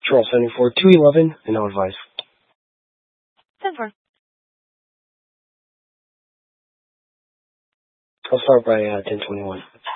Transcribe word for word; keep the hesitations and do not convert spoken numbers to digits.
Charles seventy-four, two eleven, and no advice. ten four. I'll start by uh, ten twenty-one.